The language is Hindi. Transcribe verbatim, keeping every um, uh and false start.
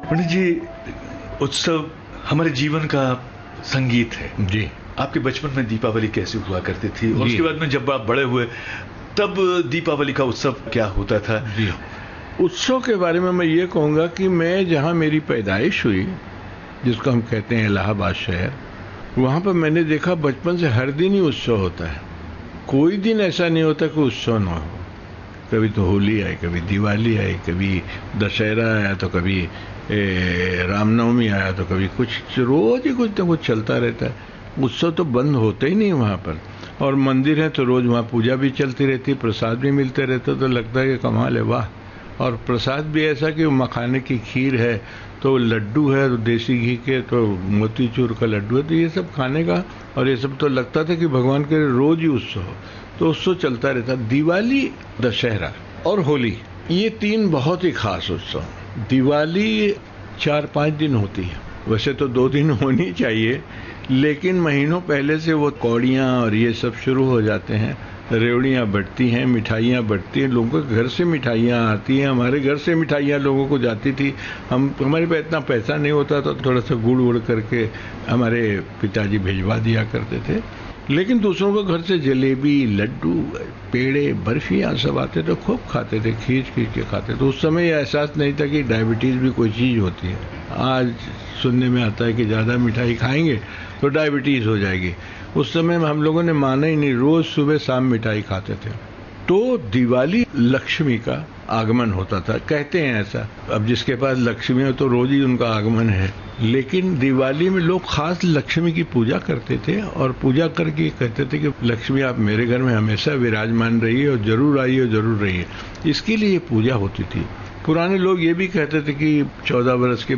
पंडित जी, उत्सव हमारे जीवन का संगीत है जी। आपके बचपन में दीपावली कैसे हुआ करती थी और उसके बाद में जब आप बड़े हुए तब दीपावली का उत्सव क्या होता था? जी। उत्सव के बारे में मैं ये कहूँगा कि मैं जहाँ मेरी पैदाइश हुई, जिसको हम कहते हैं इलाहाबाद शहर, वहाँ पर मैंने देखा बचपन से हर दिन ही उत्सव होता है। कोई दिन ऐसा नहीं होता कि उत्सव ना हो। कभी तो होली आई, कभी दिवाली आई, कभी दशहरा आया, तो कभी रामनवमी आया, तो कभी कुछ, रोज ही कुछ ना कुछ चलता रहता है। उत्सव तो बंद होते ही नहीं वहाँ पर। और मंदिर है तो रोज वहाँ पूजा भी चलती रहती, प्रसाद भी मिलते रहते, तो लगता है कि कमाल है, वाह। और प्रसाद भी ऐसा कि मखाने की खीर है, तो लड्डू है तो देसी घी के, तो मोतीचूर का लड्डू है, तो ये सब खाने का, और ये सब तो लगता था कि भगवान के रोज ही उत्सव हो, तो उत्सव चलता रहता। दिवाली, दशहरा और होली, ये तीन बहुत ही खास उत्सव। दिवाली चार पाँच दिन होती है, वैसे तो दो दिन होनी चाहिए, लेकिन महीनों पहले से वो कौड़ियाँ और ये सब शुरू हो जाते हैं। रेवड़ियाँ बढ़ती हैं, मिठाइयाँ बढ़ती हैं, लोगों के घर से मिठाइयाँ आती हैं। हमारे घर से मिठाइयाँ लोगों को जाती थी। हम हमारे पास इतना पैसा नहीं होता तो थोड़ा सा गुड़ उड़ करके हमारे पिताजी भिजवा दिया करते थे। लेकिन दूसरों के घर से जलेबी, लड्डू, पेड़े, बर्फियाँ सब आते थे, खूब खाते थे, खींच खींच के खाते थे। उस समय ये एहसास नहीं था कि डायबिटीज़ भी कोई चीज़ होती है। आज सुनने में आता है कि ज़्यादा मिठाई खाएंगे तो डायबिटीज़ हो जाएगी। उस समय हम लोगों ने माना ही नहीं, रोज़ सुबह शाम मिठाई खाते थे। तो दिवाली लक्ष्मी का आगमन होता था, कहते हैं ऐसा। अब जिसके पास लक्ष्मी हो तो रोज ही उनका आगमन है, लेकिन दिवाली में लोग खास लक्ष्मी की पूजा करते थे और पूजा करके कहते थे कि लक्ष्मी आप मेरे घर में हमेशा विराजमान रहिए और जरूर आइए और जरूर रहिए। इसके लिए पूजा होती थी। पुराने लोग ये भी कहते थे कि चौदह वर्ष के